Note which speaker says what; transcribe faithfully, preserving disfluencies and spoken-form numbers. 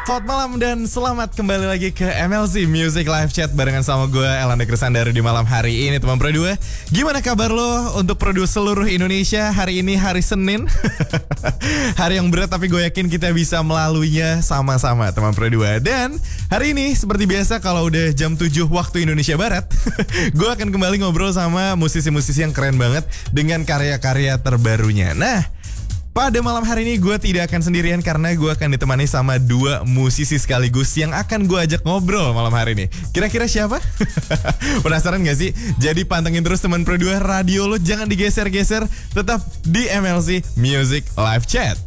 Speaker 1: Selamat malam dan selamat kembali lagi ke M L C Music Live Chat barengan sama gue Elanda Krisandari di malam hari ini teman Pro dua. Gimana kabar lo untuk Pro dua seluruh Indonesia? Hari ini hari Senin. Hari yang berat tapi gue yakin kita bisa melaluinya sama-sama teman Pro dua. Dan hari ini seperti biasa kalau udah jam tujuh waktu Indonesia Barat, gue akan kembali ngobrol sama musisi-musisi yang keren banget dengan karya-karya terbarunya. Nah, pada malam hari ini gue tidak akan sendirian karena gue akan ditemani sama dua musisi sekaligus yang akan gue ajak ngobrol malam hari ini. Kira-kira siapa? Penasaran gak sih? Jadi pantengin terus teman Pro dua, radio lo jangan digeser-geser, tetap di M L C Music Live Chat.